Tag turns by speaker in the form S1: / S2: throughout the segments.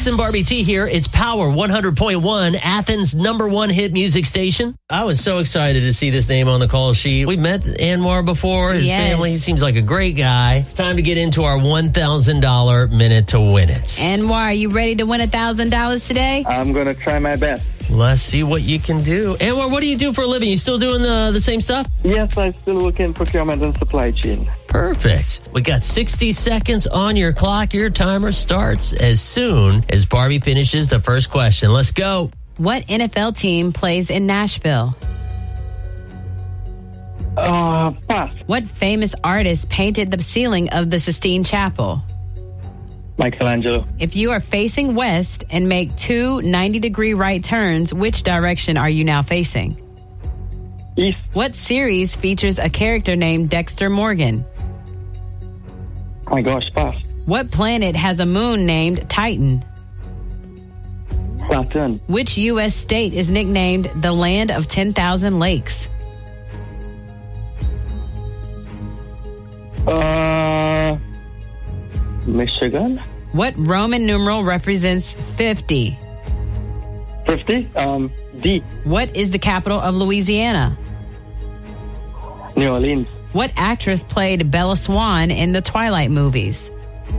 S1: Lex and Barbie T here. It's Power 100.1, Athens' #1 hit music station. I was so excited to see this name on the call sheet. We've met Anwar before, his family. He seems like a great guy. It's time to get into our $1,000 minute to win it.
S2: Anwar, are you ready to win $1,000 today?
S3: I'm going to try my best.
S1: Let's see what you can do. Anwar, what do you do for a living? You still doing the same stuff?
S3: Yes, I still work in procurement and supply chain.
S1: Perfect. We got 60 seconds on your clock. Your timer starts as soon as Barbie finishes the first question. Let's go.
S2: What NFL team plays in Nashville?
S3: Pass.
S2: What famous artist painted the ceiling of the Sistine Chapel?
S3: Michelangelo.
S2: If you are facing west and make two 90-degree right turns, which direction are you now facing?
S3: East.
S2: What series features a character named Dexter Morgan?
S3: Oh my gosh, pass.
S2: What planet has a moon named Titan?
S3: Saturn.
S2: Which U.S. state is nicknamed the Land of 10,000 Lakes?
S3: Michigan.
S2: What Roman numeral represents 50?
S3: 50. D.
S2: What is the capital of Louisiana?
S3: New Orleans.
S2: What actress played Bella Swan in the Twilight movies?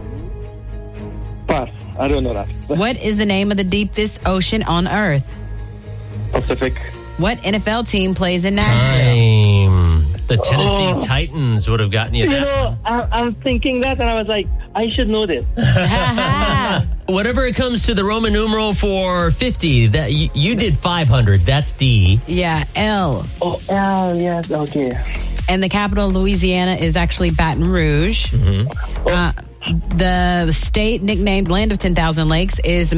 S3: Pass. I don't know that.
S2: What is the name of the deepest ocean on Earth?
S3: Pacific.
S2: What NFL team plays in Nashville?
S1: Time. The Tennessee Titans would have gotten you that.
S3: You know, I'm thinking that, and I was like, I should know this.
S1: Whatever it comes to the Roman numeral for 50, that you did 500. That's D.
S2: Yeah, L.
S3: Oh, L, yes, okay.
S2: And the capital of Louisiana is actually Baton Rouge. The state nicknamed Land of 10,000 Lakes is